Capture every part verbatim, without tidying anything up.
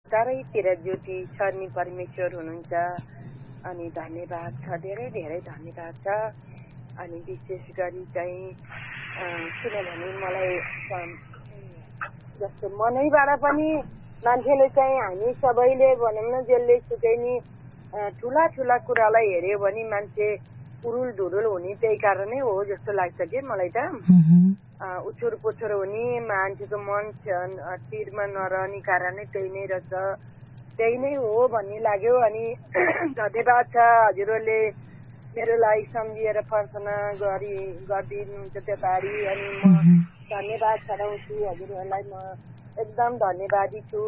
चारैतिर ज्योति छ नि परमेश्वर हुनुहुन्छ। अनि धन्यवाद छ, धेरै धेरै धन्यवाद छ। अनि विशेष गरी चाहिँ किनभने मलाई जस्तो मनैबाट पनि मान्छेले चाहिँ हामी सबैले भनौँ न जसले सुकै नि ठुला ठुला कुरालाई हेऱ्यो भने मान्छे उरुल ढुरुल हुने त्यही कारणै हो जस्तो लाग्छ कि मलाई त। उछुर पुछुर हुने मान्छेको मन टिरमा नरहने कारणै त्यही नै रहेछ, त्यही नै हो भन्ने लाग्यो। अनि धन्यवाद छ हजुरहरूले मेरो लागि सम्झिएर प्रार्थना गरी गरिदिनुहुन्छ त्यो पारी। अनि म धन्यवाद चढाउँछु हजुरहरूलाई, म एकदम धन्यवादी छु।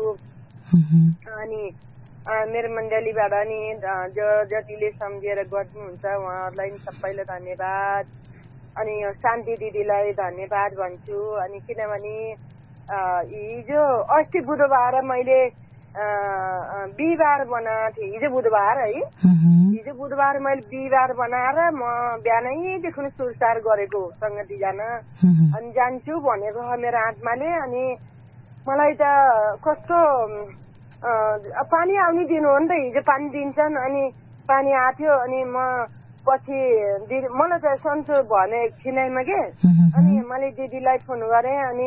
अनि मेरो मण्डलीबाट नि जो जतिले सम्झिएर गर्नुहुन्छ उहाँहरूलाई नि सबैलाई धन्यवाद। अनि शान्ति दिदीलाई धन्यवाद भन्छु। अनि किनभने हिजो अस्ति बुधबार मैले बिहिबार बनाएको थिएँ, हिजो बुधबार है, हिजो बुधबार मैले बिहिबार बनाएर म बिहानैदेखि सुरसार गरेको सङ्गति जान। अनि जान्छु भनेको मेरो आत्माले। अनि मलाई त कस्तो पानी आउने दिन हो नि त, हिजो पानी दिन्छन्। अनि पानी आएको अनि म पछि दिदी मलाई त सन्चो भने छिनाइमा के। अनि मैले दिदीलाई फोन गरेँ। अनि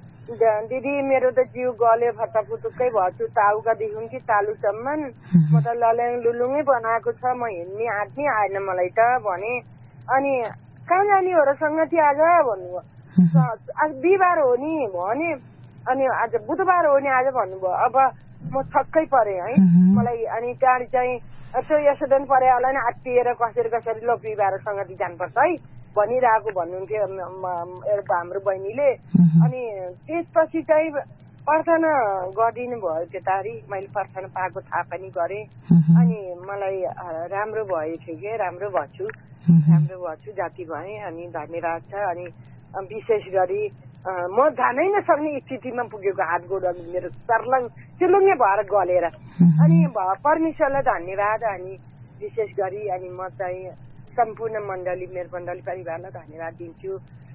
दिदी मेरो त जिउ गल्यो, फटाफुटुक्कै भएछु, टाउकादेखि कि तालुसम्म म त लल्याङ लुलुङै बनाएको छ, म हिँड्ने आँट्ने आएन मलाई त भने। अनि कहाँ जाने हो र सङ्गति आज भन्नुभयो। आज बिहिबार हो नि भने, अनि आज बुधबार हो नि आज भन्नुभयो। अब म छक्कै परेँ है मलाई। अनि त्यहाँदेखि चाहिँ यसो यसोदन परे होला नि आत्तिएर कसरी कसरी लो बिहिबार सङ्गति जानुपर्छ है भनिरहेको भन्नुहुन्थ्यो हाम्रो बहिनीले। अनि त्यसपछि चाहिँ प्रार्थना गरिदिनु भयो त्यतारी, मैले प्रार्थना पाएको थाहा पनि गरेँ। अनि मलाई राम्रो भयो थियो कि राम्रो भएछु, राम्रो भएछु जाति भएँ। अनि धन्यवाद छ। अनि विशेष गरी म जानै नसक्ने स्थितिमा पुगेको, हात गोड मेरो सर्लङ चिलुङ्गे भएर गलेर। अनि परमेश्वरलाई धन्यवाद। अनि विशेष गरी अनि म चाहिँ सम्पूर्ण मण्डली मेरो मण्डली परिवारलाई धन्यवाद दिन्छु।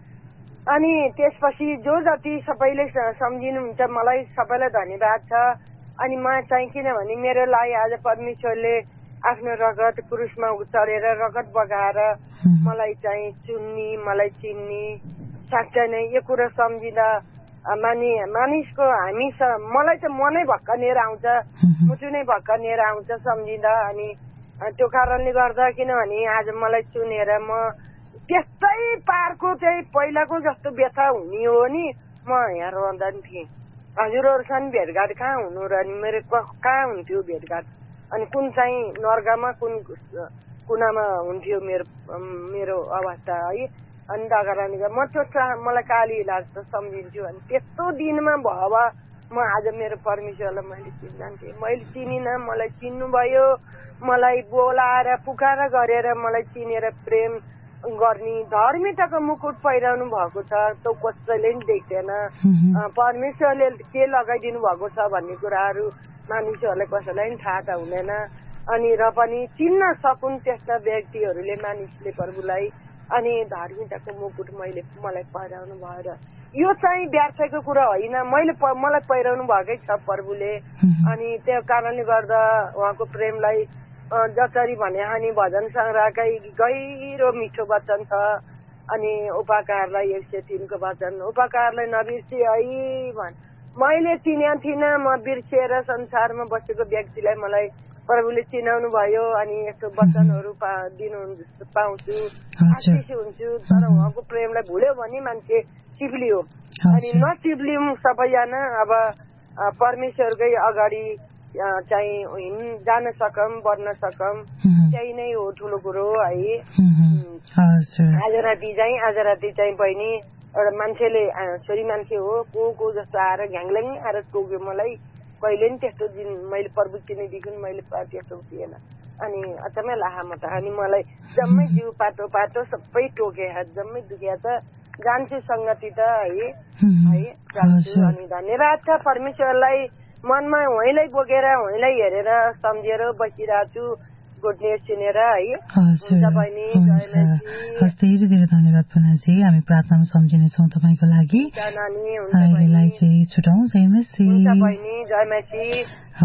अनि त्यसपछि जो जति सबैले सम्झिनुहुन्छ मलाई सबैलाई धन्यवाद छ। अनि म चाहिँ किनभने मेरो लागि आज परमेश्वरले आफ्नो रगत क्रुसमा चढेर रगत बगाएर मलाई चाहिँ चुन्नी, मलाई चिन्नी, साँच्चै नै यो कुरा सम्झिँदा मानि मानिसको हामी मलाई चाहिँ मनै भक्कनिएर आउँछ, मुटु नै भक्कनिएर आउँछ सम्झिँदा। अनि त्यो कारणले गर्दा किनभने आज मलाई चुनेर म त्यस्तै पारको चाहिँ पहिलाको जस्तो व्यथा हुने हो नि म यहाँ रहँदा नि थिएँ। हजुरहरूसँग भेटघाट कहाँ हुनु र अनि मेरो कहाँ हुन्थ्यो भेटघाट। अनि कुन चाहिँ नर्गामा कुन कुनामा हुन्थ्यो मेरो मेरो अवस्था है। अनि दगरानी म त्यो मलाई काली लाग्छ सम्झिन्छु। अनि त्यस्तो दिनमा भयो भए म आज मेरो परमेश्वरलाई मैले चिन्जान्थेँ, मैले चिनिनँ, मलाई चिन्नुभयो, मलाई बोलाएर पुकार गरेर मलाई चिनेर प्रेम गर्ने धर्मिताको मुकुट पहिराउनु भएको छ। त्यो कसैले पनि देख्दैन, परमेश्वरले के लगाइदिनु भएको छ भन्ने कुराहरू मानिसहरूलाई कसैलाई पनि थाहा त हुँदैन। अनि र पनि चिन्न सकुन् त्यस्ता व्यक्तिहरूले मानिसले प्रभुलाई। अनि धार्मिकताको मुकुट मैले मलाई पहिराउनु भएर यो चाहिँ व्यर्थको कुरा होइन, मैले मलाई पहिराउनु भएकै छ प्रभुले। अनि त्यो कारणले गर्दा उहाँको प्रेमलाई जसरी भने हानि भजन सङ्ग्रहकै गहिरो मिठो वचन छ। अनि उपकारलाई एक सय तिनको वचन, उपकारलाई नबिर्सी है भन् मैले चिनेको थिइनँ, म बिर्सिएर संसारमा बसेको व्यक्तिलाई मलाई प्रभुले चिनाउनु भयो। अनि यस्तो वचनहरू पा दिनु पाउँछु, आशिष हुन्छु। तर उहाँको प्रेमलाई भुल्यो भने मान्छे चिप्लियो। अनि नचिप्लियौँ सबैजना। अब परमेश्वरकै अगाडि चाहिँ हिँड जान सकौँ, बढ्न सकौँ, त्यही नै हो ठुलो कुरो है। आज राति चाहिँ आज राति चाहिँ बहिनी एउटा मान्छेले छोरी मान्छे हो को को जस्तो आएर घ्याङल्याङ आएर टोक्यो मलाई। कहिले नि त्यस्तो दिन मैले प्रभु चिनेदेखि मैले त्यस्तो थिएन। अनि अचम्मै लाहा म त। अनि मलाई जम्मै जिउ पाटो पाटो सबै टोके, जम्मै दुख्या त। जान्छु सङ्गति त है है जान्छु। अनि धन्यवाद छ परमेश्वरलाई। मनमा उहीँलाई बोकेर उहीँलाई हेरेर सम्झेर बसिरहेको छु, गोड्ने चिनेर है। हुन्छ बहिनी, जय मसी। धेरै धेरै धन्यवाद पुनाजी, हामी प्रार्थनामा सम्झिनेछौँ तपाईँको लागि। नानी हुन्छ बहिनी, छुटाउँ। जय मसी। हुन्छ बहिनी, जय मसी।